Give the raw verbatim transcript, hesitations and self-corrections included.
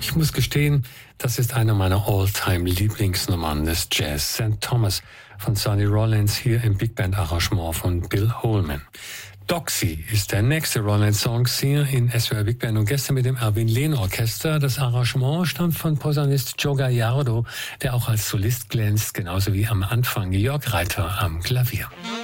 Ich muss gestehen, das ist eine meiner All-Time-Lieblingsnummern des Jazz. Sankt Thomas von Sonny Rollins hier im Big Band Arrangement von Bill Holman. Doxy ist der nächste Rollins-Song hier in S W R Big Band und gestern mit dem Erwin Lehn Orchester. Das Arrangement stammt von Posaunist Joe Gallardo, der auch als Solist glänzt, genauso wie am Anfang Jörg Reiter am Klavier.